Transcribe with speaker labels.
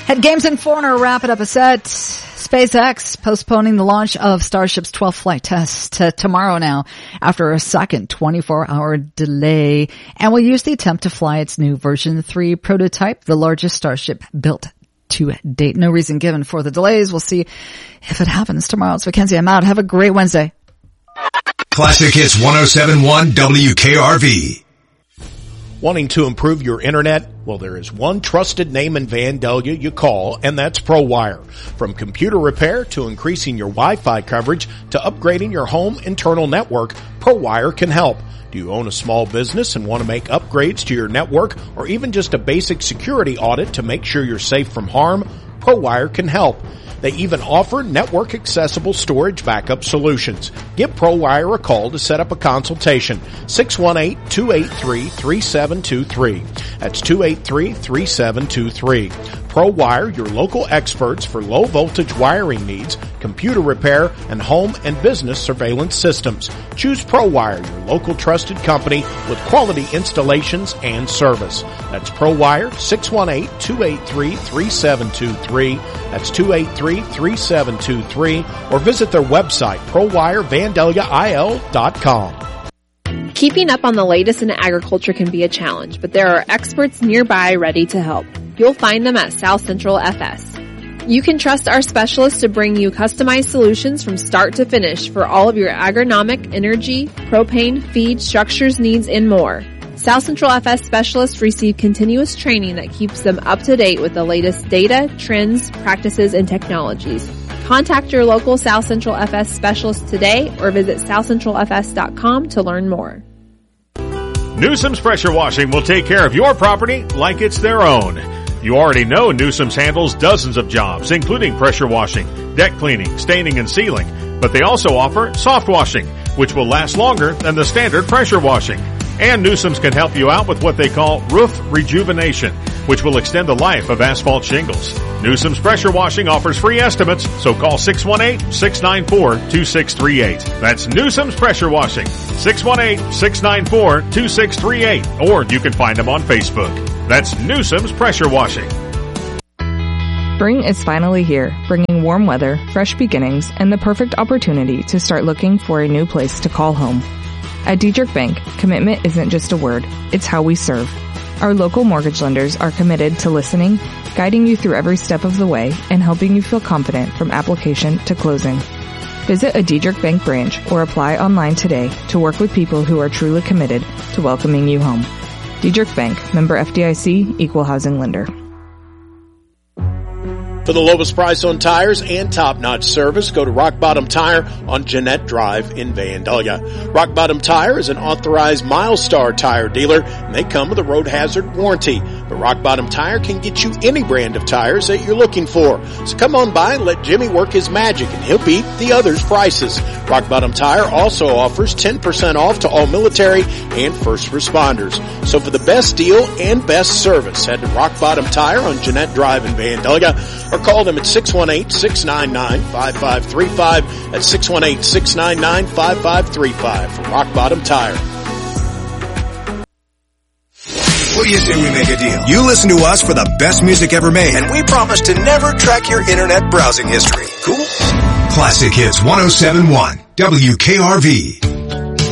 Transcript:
Speaker 1: At Games and Foreigner, wrap it up a set. SpaceX postponing the launch of Starship's 12th flight test to tomorrow now after a second 24-hour delay, and will use the attempt to fly its new version 3 prototype, the largest Starship built to date. No reason given for the delays. We'll see if it happens tomorrow. It's Mackenzie. I'm out. Have a great Wednesday.
Speaker 2: Classic Hits 107.1 WKRV.
Speaker 3: Wanting to improve your internet? Well, there is one trusted name in Vandalia you call, and that's ProWire. From computer repair to increasing your Wi-Fi coverage to upgrading your home internal network, ProWire can help. Do you own a small business and want to make upgrades to your network or even just a basic security audit to make sure you're safe from harm? ProWire can help. They even offer network-accessible storage backup solutions. Give ProWire a call to set up a consultation. 618-283-3723. That's 283-3723. ProWire, your local experts for low-voltage wiring needs, computer repair, and home and business surveillance systems. Choose ProWire, your local trusted company with quality installations and service. That's ProWire, 618-283-3723. That's 283-3723. Or visit their website, ProWireVandaliaIL.com.
Speaker 4: Keeping up on the latest in agriculture can be a challenge, but there are experts nearby ready to help. You'll find them at South Central FS. You can trust our specialists to bring you customized solutions from start to finish for all of your agronomic, energy, propane, feed, structures needs, and more. South Central FS specialists receive continuous training that keeps them up to date with the latest data, trends, practices, and technologies. Contact your local South Central FS specialist today or visit southcentralfs.com to learn more.
Speaker 5: Newsom's Pressure Washing will take care of your property like it's their own. You already know Newsom's handles dozens of jobs, including pressure washing, deck cleaning, staining, and sealing. But they also offer soft washing, which will last longer than the standard pressure washing. And Newsom's can help you out with what they call roof rejuvenation, which will extend the life of asphalt shingles. Newsom's Pressure Washing offers free estimates, so call 618-694-2638. That's Newsom's Pressure Washing, 618-694-2638. Or you can find them on Facebook. That's Newsom's Pressure Washing.
Speaker 6: Spring is finally here, bringing warm weather, fresh beginnings, and the perfect opportunity to start looking for a new place to call home. At Diedrich Bank, commitment isn't just a word, it's how we serve. Our local mortgage lenders are committed to listening, guiding you through every step of the way, and helping you feel confident from application to closing. Visit a Diedrich Bank branch or apply online today to work with people who are truly committed to welcoming you home. Diedrich Bank, member FDIC, equal housing lender.
Speaker 3: For the lowest price on tires and top-notch service, go to Rock Bottom Tire on Jeanette Drive in Vandalia. Rock Bottom Tire is an authorized MileStar tire dealer, and they come with a road hazard warranty. But Rock Bottom Tire can get you any brand of tires that you're looking for. So come on by and let Jimmy work his magic, and he'll beat the others' prices. Rock Bottom Tire also offers 10% off to all military and first responders. So for the best deal and best service, head to Rock Bottom Tire on Jeanette Drive in Vandalia, or call them at 618-699-5535. That's 618-699-5535 for Rock Bottom Tire.
Speaker 2: What do you say we make a deal? You listen to us for the best music ever made, and we promise to never track your internet browsing history. Cool? Classic Hits 107.1 WKRV.